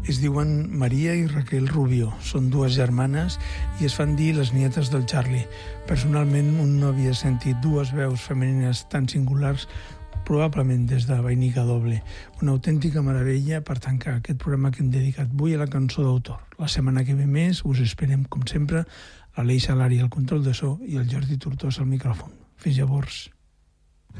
Es diuen Maria i Raquel Rubio. Són dues germanes i es fan dir les nietes del Charlie. Personalment, no havia sentit dues veus femenines tan singulars probablement des de Vainica Doble. Una autèntica meravella per tancar aquest programa que hem dedicat avui a la cançó d'autor. La setmana que ve més us esperem, com sempre, l'Aleix Salari al control de so i el Jordi Tortós al micròfon. Fins llavors.